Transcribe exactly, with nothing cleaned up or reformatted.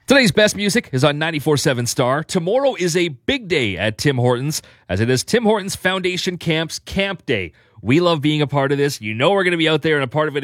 Today's best music is on ninety-four point seven Star. Tomorrow is a big day at Tim Hortons, as it is Tim Hortons Foundation Camp's Camp Day. We love being a part of this. You know we're going to be out there and a part of it.